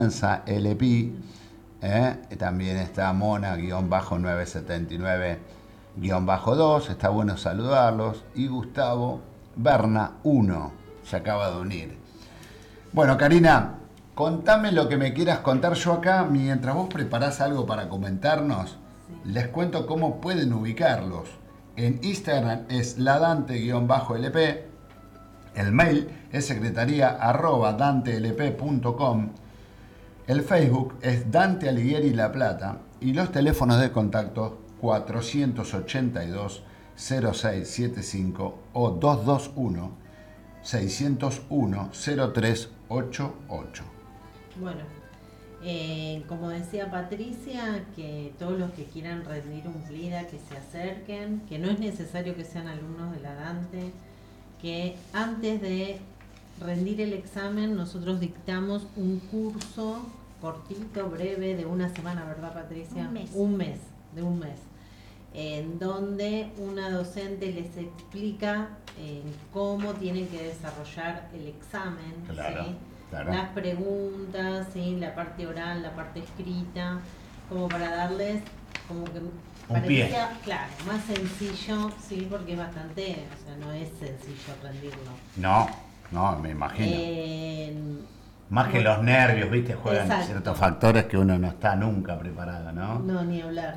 LP, también está Mona-979-2, está bueno saludarlos, y Gustavo Berna 1 se acaba de unir. Bueno, Karina, contame lo que me quieras contar. Yo acá, mientras vos preparás algo para comentarnos, les cuento cómo pueden ubicarlos. En Instagram es ladante-lp, el mail es secretaría@dantelp.com, el Facebook es Dante Alighieri La Plata y los teléfonos de contacto 482 0675 o 221 601 0388. Bueno, como decía Patricia, que todos los que quieran rendir un FLIDA que se acerquen, que no es necesario que sean alumnos de la Dante, que antes de rendir el examen nosotros dictamos un curso cortito, breve, de una semana, ¿verdad, Patricia? Un mes, en donde una docente les explica cómo tienen que desarrollar el examen, claro, ¿sí? Claro. Las preguntas, ¿sí? La parte oral, la parte escrita, como para darles como que parecía, claro, más sencillo, sí, porque es bastante, o sea, no es sencillo rendirlo. No, me imagino. Más que los nervios, ¿viste? Juegan ciertos factores que uno no está nunca preparado, ¿no? No, ni hablar.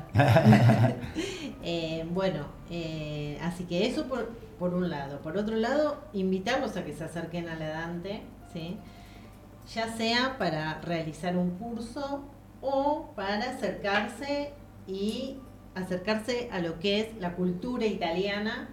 Así que eso por un lado. Por otro lado, invitarlos a que se acerquen a la Dante, ¿sí? Ya sea para realizar un curso o para acercarse a lo que es la cultura italiana.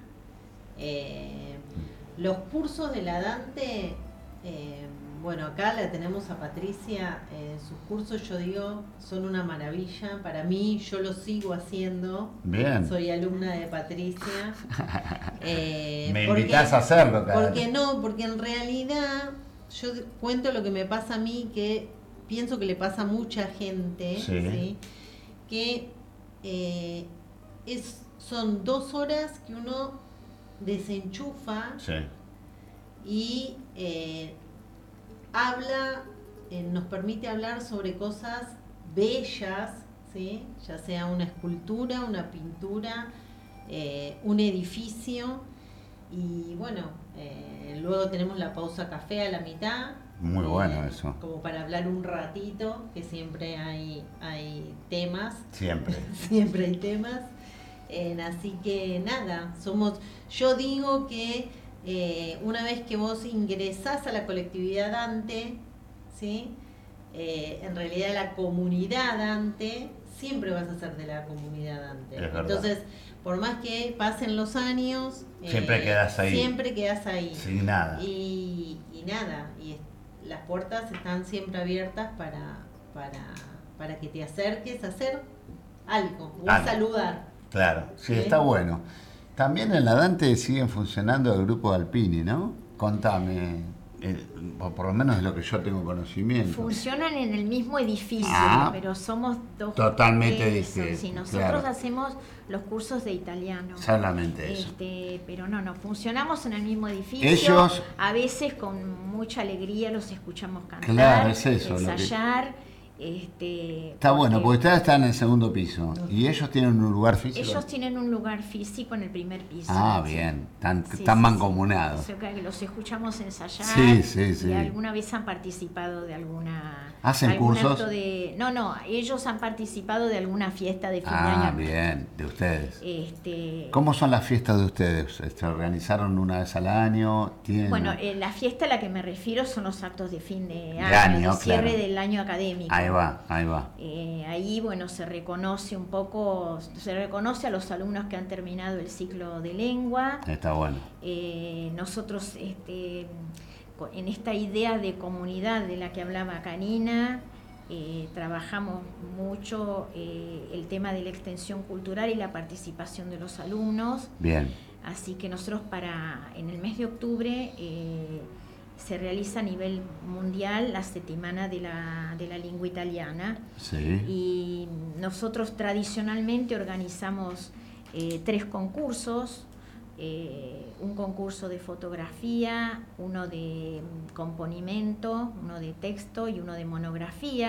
Los cursos de la Dante, acá la tenemos a Patricia, sus cursos, yo digo, son una maravilla. Para mí, yo los sigo haciendo. Bien. Soy alumna de Patricia. Me invitás a hacerlo, cara. Porque en realidad yo cuento lo que me pasa a mí, que pienso que le pasa a mucha gente, ¿sí? Que son 2 horas que uno desenchufa, sí, y nos permite hablar sobre cosas bellas, ¿sí? Ya sea una escultura, una pintura, un edificio, y luego tenemos la pausa café a la mitad. Muy bueno eso. Como para hablar un ratito, que siempre hay temas. Siempre. Siempre hay temas. Así que nada, yo digo que una vez que vos ingresás a la colectividad Dante, ¿sí? En realidad la comunidad Dante, siempre vas a ser de la comunidad Dante. Entonces, por más que pasen los años, siempre quedás ahí. Siempre quedás ahí. Sin nada. Y las puertas están siempre abiertas para que te acerques a hacer algo, o a saludar. Claro, sí, está bueno. También en la Dante siguen funcionando el grupo de Alpini, ¿no? Contame, por lo menos es lo que yo tengo conocimiento. Funcionan en el mismo edificio, pero somos dos. Totalmente distintos. Si nosotros hacemos los cursos de italiano. Solamente eso. Pero no, funcionamos en el mismo edificio. Ellos, a veces con mucha alegría los escuchamos cantar, claro, es eso, ensayar. Está bueno, porque ustedes están en el segundo piso y ellos tienen un lugar físico. Ellos tienen un lugar físico en el primer piso. Bien, están mancomunados. O sea, que los escuchamos ensayar. Sí. Y alguna vez han participado de ¿Hacen cursos? No, ellos han participado de alguna fiesta de fin de año. Bien, de ustedes. ¿Cómo son las fiestas de ustedes? ¿Se organizaron una vez al año? Bueno, la fiesta a la que me refiero son los actos de fin de año, el cierre del año académico. Ahí va. Ahí, se reconoce a los alumnos que han terminado el ciclo de lengua. Está bueno. Nosotros, en esta idea de comunidad de la que hablaba Karina, trabajamos mucho el tema de la extensión cultural y la participación de los alumnos. Bien. Así que nosotros en el mes de octubre se realiza a nivel mundial la Settimana de la Lingua Italiana. Sí. Y nosotros tradicionalmente organizamos 3 concursos. Un concurso de fotografía, uno de componimento, uno de texto y uno de monografía.